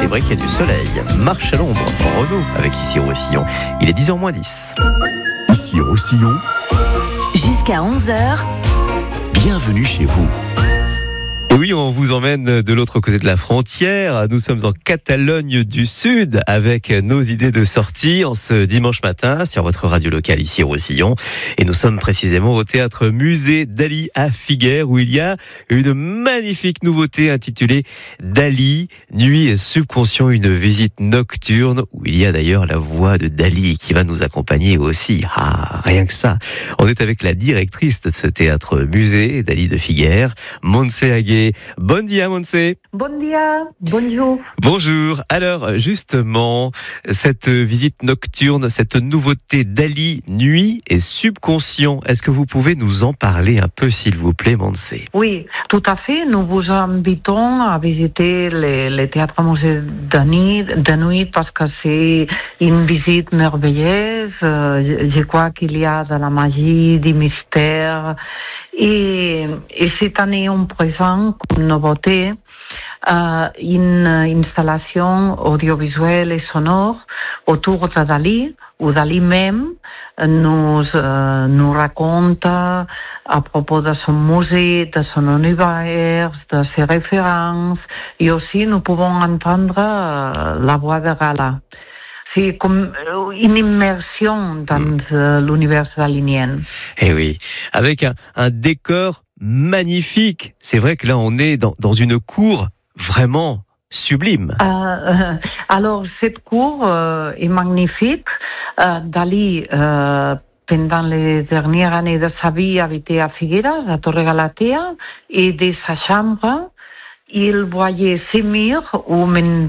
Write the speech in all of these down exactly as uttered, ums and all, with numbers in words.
c'est vrai qu'il y a du soleil. Marche à l'ombre, Renaud avec Ici Roussillon. Il est dix heures moins dix. Ici Roussillon. Jusqu'à onze heures. Bienvenue chez vous. Et oui, on vous emmène de l'autre côté de la frontière. Nous sommes en Catalogne du Sud avec nos idées de sortie en ce dimanche matin sur votre radio locale ici Roussillon. Et nous sommes précisément au théâtre Musée Dali à Figueres où il y a une magnifique nouveauté intitulée Dali, nuit et subconscient, une visite nocturne où il y a d'ailleurs la voix de Dali qui va nous accompagner aussi. Ah, rien que ça. On est avec la directrice de ce théâtre Musée Dali de Figueres, Montse Aguet. Bon dia, Montse. Bon dia, bonjour. Bonjour. Alors, justement, cette visite nocturne, cette nouveauté Dali, nuit et subconscient, est-ce que vous pouvez nous en parler un peu, s'il vous plaît, Montse? Oui, tout à fait. Nous vous invitons à visiter le, le théâtre musée de nuit, de nuit parce que c'est une visite merveilleuse. Je, je crois qu'il y a de la magie, du mystère. Et, et cette année, on présente comme nouveauté euh, une installation audiovisuelle et sonore autour de Dali, où Dali même nous, euh, nous raconte à propos de son musée, de son univers, de ses références, et aussi nous pouvons entendre euh, la voix de Gala. C'est comme une immersion dans mmh. l'univers dalinien. Eh oui, avec un, un décor magnifique. C'est vrai que là, on est dans, dans une cour vraiment sublime. Euh, euh, alors, cette cour euh, est magnifique. Euh, Dali, euh, pendant les dernières années de sa vie, habitait à Figueres, à Torre Galatea, et de sa chambre, il voyait ces murs où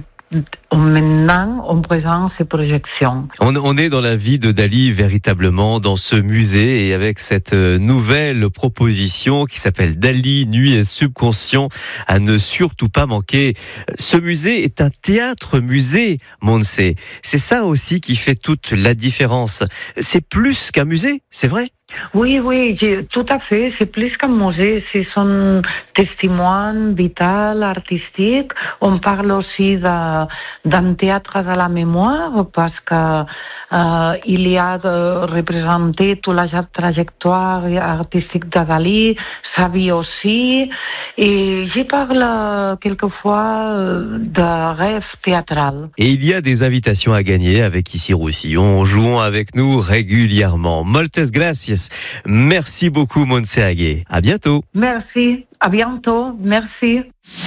maintenant, on présente ces projections. On, on est dans la vie de Dali, véritablement, dans ce musée, et avec cette nouvelle proposition qui s'appelle Dali, nuit et subconscient, à ne surtout pas manquer. Ce musée est un théâtre-musée, Montse. C'est ça aussi qui fait toute la différence. C'est plus qu'un musée, c'est vrai? Oui, oui, tout à fait. C'est plus qu'un musée, c'est son témoin vital, artistique. On parle aussi de, d'un théâtre de la mémoire parce que euh, il y a de représenter toute la trajectoire artistique de Dali, sa vie aussi. Et je parle quelquefois de rêve théâtral. Et il y a des invitations à gagner avec Ici Roussillon, jouant avec nous régulièrement. Moltes gracias. Merci beaucoup, Montse Aguet. À bientôt. Merci. À bientôt. Merci.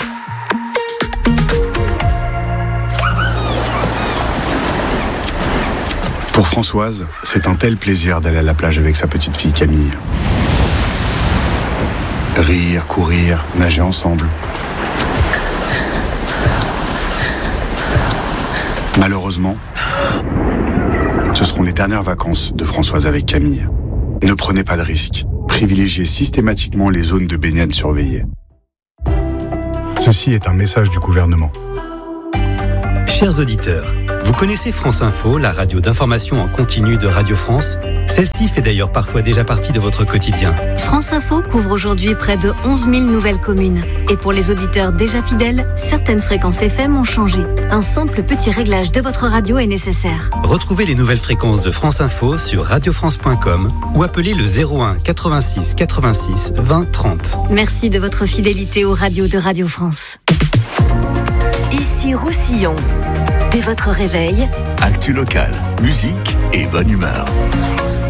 Pour Françoise, c'est un tel plaisir d'aller à la plage avec sa petite fille Camille. Rire, courir, nager ensemble. Malheureusement, ce seront les dernières vacances de Françoise avec Camille. Ne prenez pas de risques. Privilégiez systématiquement les zones de baignade surveillées. Ceci est un message du gouvernement. Chers auditeurs, vous connaissez France Info, la radio d'information en continu de Radio France? Celle-ci fait d'ailleurs parfois déjà partie de votre quotidien. France Info couvre aujourd'hui près de onze mille nouvelles communes. Et pour les auditeurs déjà fidèles, certaines fréquences F M ont changé. Un simple petit réglage de votre radio est nécessaire. Retrouvez les nouvelles fréquences de France Info sur radio france point com ou appelez le zéro un quatre-vingt-six quatre-vingt-six vingt trente. Merci de votre fidélité aux radios de Radio France. Ici Roussillon. Dès votre réveil, actu local, musique et bonne humeur.